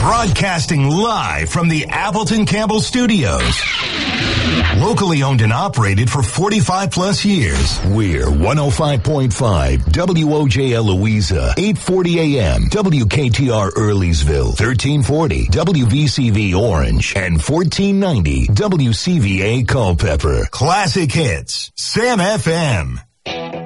Broadcasting live from the Appleton Campbell Studios. Locally owned and operated for 45 plus years. We're 105.5 WOJL Louisa, 840 AM, WKTR Earlysville, 1340 WVCV Orange, and 1490 WCVA Culpeper. Classic hits, Sam FM.